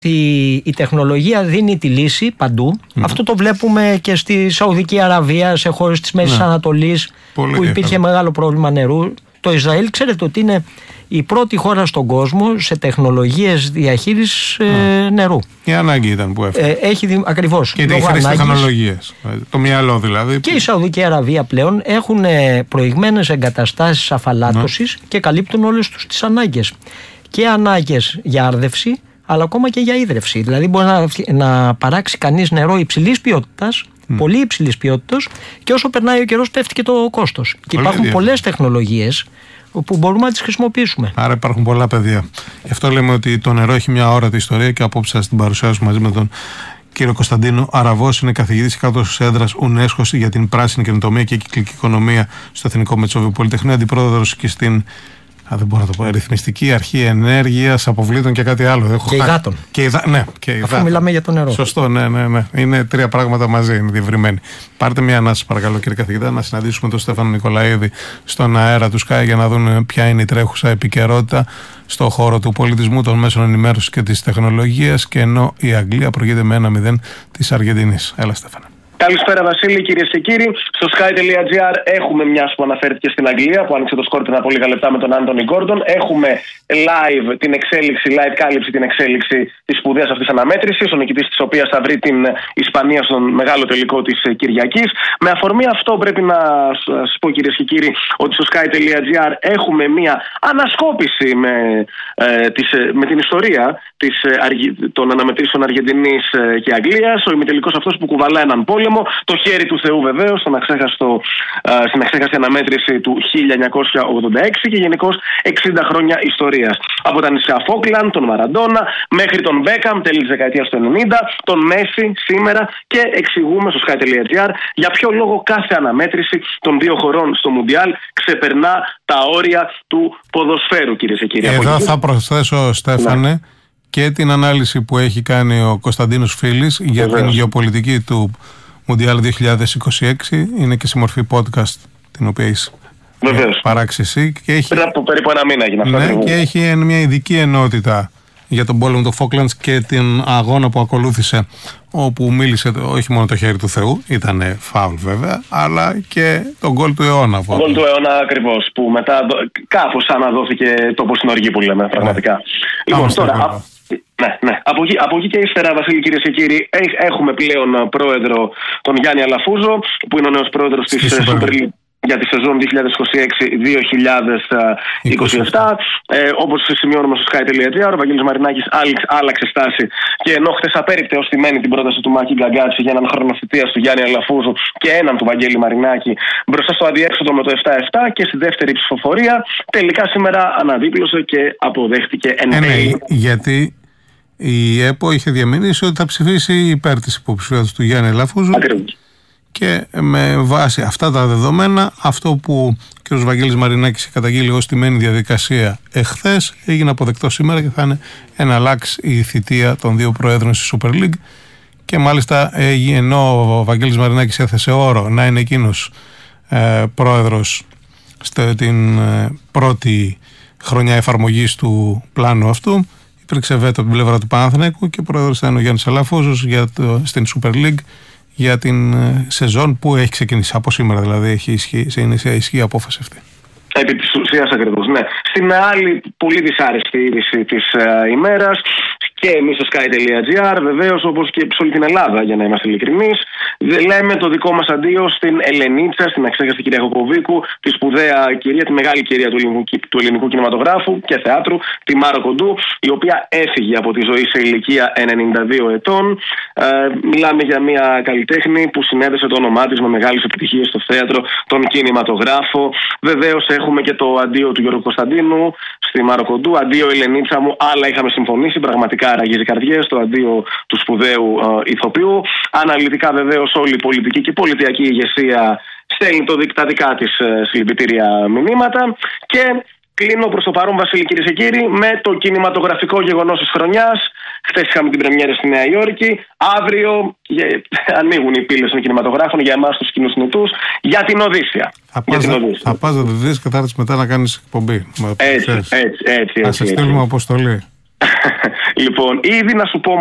Η τεχνολογία δίνει τη λύση παντού. Αυτό το βλέπουμε και στη Σαουδική Αραβία, σε χώρες της Μέσης Ανατολής, που υπήρχε μεγάλο πρόβλημα νερού. Το Ισραήλ, ξέρετε ότι είναι η πρώτη χώρα στον κόσμο σε τεχνολογίες διαχείρισης νερού. Η ανάγκη ήταν που έφτασε. Ακριβώς. Και η χρήση τεχνολογίες. Το μυαλό δηλαδή. Και η Σαουδική Αραβία πλέον έχουν προηγμένες εγκαταστάσεις αφαλάτωσης και καλύπτουν όλες τους τις ανάγκες. Και ανάγκες για άρδευση, αλλά ακόμα και για ίδρυυση. Δηλαδή μπορεί να παράξει κανείς νερό υψηλής ποιότητας, πολύ υψηλής ποιότητας, και όσο περνάει ο καιρός πέφτει και το κόστος. Και υπάρχουν πολλές τεχνολογίες που μπορούμε να τις χρησιμοποιήσουμε. Άρα υπάρχουν πολλά πεδία. Γι' αυτό λέμε ότι το νερό έχει μια όρατη ιστορία, και απόψε σας την παρουσιάσουμε μαζί με τον κύριο Κωνσταντίνο Αραβός. Είναι καθηγητής κάτω έδρας UNESCO για την πράσινη καινοτομία και κυκλική οικονομία στο Εθνικό Μετσόβιο Πολυτεχνείο, αντιπρόεδρος και στην Ρυθμιστική Αρχή Ενέργειας, Αποβλήτων και κάτι άλλο. Και υδάτων. Αφού μιλάμε για το νερό. Σωστό, ναι. Είναι τρία πράγματα μαζί, είναι διευρυμένοι. Πάρτε μια ανάσα, παρακαλώ, κύριε καθηγητά, να συναντήσουμε τον Στέφανο Νικολαίδη στον αέρα του Sky για να δουν ποια είναι η τρέχουσα επικαιρότητα στον χώρο του πολιτισμού, των μέσων ενημέρωσης και της τεχνολογίας. Και ενώ η Αγγλία προηγείται με 1-0 της Αργεντινής. Έλα, Στέφανα. Καλησπέρα, Βασίλη, κυρίες και κύριοι. Στο sky.gr έχουμε, μιας που αναφέρθηκε στην Αγγλία, που άνοιξε το σκορ πριν από λίγα λεπτά με τον Άντονι Γκόρντον. Έχουμε live κάλυψη την εξέλιξη της σπουδαίας αυτής αναμέτρησης, ο νικητής της οποίας θα βρει την Ισπανία στον μεγάλο τελικό της Κυριακής. Με αφορμή αυτό, πρέπει να σας πω, κυρίες και κύριοι, ότι στο sky.gr έχουμε μια ανασκόπηση με την ιστορία των αναμετρήσεων Αργεντινής και Αγγλίας. Ο ημιτελικός αυτός που κουβαλά έναν πόλεμο. Το χέρι του Θεού βεβαίως, στην αξέχαστη αναμέτρηση του 1986 και γενικώς 60 χρόνια ιστορίας. Από τα νησιά Φόκλαντ, τον Μαραντόνα, μέχρι τον Μπέκαμ, τέλη της δεκαετίας του 90, τον Μέση σήμερα, και εξηγούμε στο sky.gr για ποιο λόγο κάθε αναμέτρηση των δύο χωρών στο Μουντιάλ ξεπερνά τα όρια του ποδοσφαίρου, κυρίες και κύριοι. Εδώ θα προσθέσω, Στέφανε, και την ανάλυση που έχει κάνει ο Κωνσταντίνος Φίλης για την γεωπολιτική του Μουντιάλ 2026. Είναι και σε μορφή podcast, την οποία έχει παράξει εσύ. Πριν από περίπου ένα μήνα έγινε αυτό. Ναι, και έχει μια ειδική ενότητα για τον πόλεμο του Φόκλαντς και την αγώνα που ακολούθησε, όπου μίλησε όχι μόνο το χέρι του Θεού, ήταν φάουλ βέβαια, αλλά και τον γκολ του αιώνα. Το γκολ του αιώνα ακριβώς, που μετά κάπως αναδόθηκε τόπος στην οργή που λέμε πραγματικά. Λοιπόν, τώρα... Ναι. Από εκεί και ύστερα, Βασίλη, κυρίες και κύριοι, έχουμε πλέον πρόεδρο τον Γιάννη Αλαφούζο, που είναι ο νέος πρόεδρος της Super League για τη σεζόν 2026-2027. Όπως σημειώνουμε στο sky.gr, ο Βαγγέλης Μαρινάκης άλλαξε στάση, και ενώ χθες απέρριπτε ως τιμένη την πρόταση του Μάκη Γκαγκάτση για έναν χρόνο θητείας του Γιάννη Αλαφούζου και έναν του Βαγγέλη Μαρινάκη μπροστά στο αδιέξοδο με το 7-7 και στη δεύτερη ψηφοφορία, τελικά σήμερα αναδίπλωσε και αποδέχτηκε εν τέλει. Γιατί η ΕΠΟ είχε διαμηνήσει ότι θα ψηφίσει υπέρ της υποψηφιότητας του Γιάννη Αλαφούζου. Ακριβώς. Και με βάση αυτά τα δεδομένα, αυτό που ο κ. Βαγγέλης Μαρινάκης είχε καταγγείλει ως τιμένη διαδικασία εχθές, έγινε αποδεκτό σήμερα και θα είναι εναλλάξ η θητεία των δύο προέδρων στη Super League. Και μάλιστα, ενώ ο Βαγγέλης Μαρινάκης έθεσε όρο να είναι εκείνος πρόεδρος στην πρώτη χρονιά εφαρμογής του πλάνου αυτού, υπήρξε βέτο από την πλευρά του Παναθηναϊκού και πρόεδρος θα είναι ο Γιάννης Αλαφούζος στην Super League για την σεζόν που έχει ξεκινήσει από σήμερα, δηλαδή είναι σε ισχύ απόφαση αυτή. Επί της ουσίας ακριβώς, ναι. Στην άλλη πολύ δυσάρεστη είδηση της ημέρας, και εμείς στο sky.gr, βεβαίως, όπως και σε όλη την Ελλάδα, για να είμαστε ειλικρινείς, λέμε το δικό μας αντίο στην Ελενίτσα, στην αξέχαστη κυρία Κοκοβίκου, τη σπουδαία κυρία, τη μεγάλη κυρία του ελληνικού κινηματογράφου και θεάτρου, τη Μάρο Κοντού, η οποία έφυγε από τη ζωή σε ηλικία 92 ετών. Μιλάμε για μια καλλιτέχνη που συνέδεσε το όνομά της με μεγάλες επιτυχίες στο θέατρο, τον κινηματογράφο. Βεβαίως έχουμε και το αντίο του Γιώργου Κωνσταντίνου στη Μάρο Κοντού. Αντίο Ελενίτσα μου, άλλα είχαμε συμφωνήσει, πραγματικά ραγίζει καρδιές, το αντίο του σπουδαίου ηθοποιού. Αναλυτικά βεβαίως όλη η πολιτική και η πολιτιακή ηγεσία στέλνει τα δικά της συλληπιτήρια μηνύματα. Και κλείνω προς το παρόν, Βασίλη, κυρίες και κύριοι, με το κινηματογραφικό γεγονός της χρονιάς. Χθες είχαμε την πρεμιέρα στη Νέα Υόρκη. Αύριο ανοίγουν οι πύλες των κινηματογράφων για εμάς τους κοινούς νητούς για την Οδύσσεια. Θα πας να τη δεις και θα έρθεις μετά να κάνεις εκπομπή. Έτσι. Θα σε στείλουμε αποστολή. Λοιπόν, ήδη να σου πω